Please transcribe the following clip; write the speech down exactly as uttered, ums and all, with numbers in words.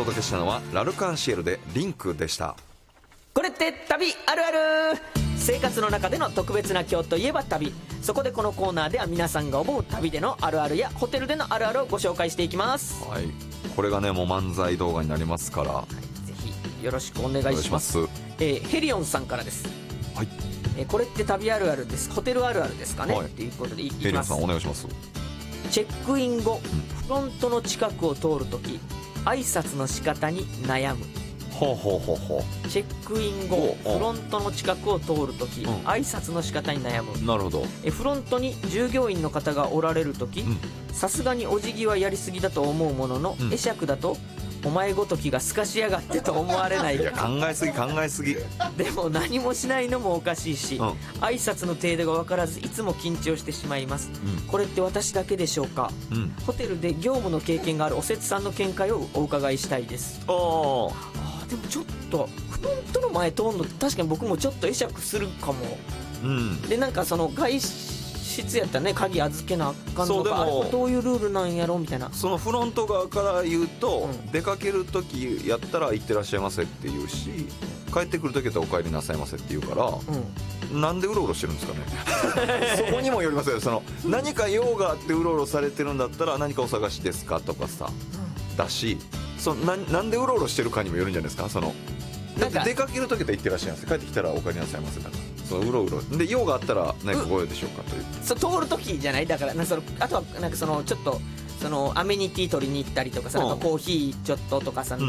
届けしたのはラルカンシエルでリンクでした。 これって旅あるある。生活の中での特別な今日といえば旅。そこでこのコーナーでは皆さんが思う旅でのあるあるやホテルでのあるあるをご紹介していきます。 はい、これがねもう漫才動画になりますから、はい、 ぜひよろしくお願いします。 お願いします。 えー、ヘリオンさんからです。 はい、 えー、これって旅あるあるです。ホテルあるあるですかね、 はい、 ということでいきます。 ヘリオンさんお願いします。 チェックイン後、フロントの近くを通るとき挨拶の仕方に悩む。 ほうほうほうほう。チェックイン後フロントの近くを通るとき、うん、挨拶の仕方に悩む。 なるほど。 えフロントに従業員の方がおられるとき、さすがにお辞儀はやりすぎだと思うものの、うん、会釈だとお前ごときがすかしやがってと思われないか。 いや考えすぎ考えすぎ。 でも何もしないのもおかしいし、うん、挨拶の程度が分からずいつも緊張してしまいます、うん、これって私だけでしょうか、うん、ホテルで業務の経験があるおせつさんの見解をお伺いしたいです。ああでもちょっとフロントの前通るの確かに僕もちょっと会釈するかも、うん、でなんかその外室やったらね鍵預けなあかんのか、あれどういうルールなんやろみたいな。そのフロント側から言うと、うん、出かける時やったら行ってらっしゃいませって言うし、帰ってくる時やったらお帰りなさいませって言うから、うん、なんでうろうろしてるんですかね。そこにもよりますよ。その何か用があってうろうろされてるんだったら何かお探しですかとかさ、うん、だしその な, なんでうろうろしてるかにもよるんじゃないですか。そのだって出かける時は行ってらっしゃいませ、帰ってきたらお帰りなさいませだから、そのうろうろで用があったら何かご用でしょうかという、 そう通る時じゃないだからな。そのあとはなんかそのちょっとそのアメニティ取りに行ったりとかさ、うん、なんかコーヒーちょっととかさ、うん、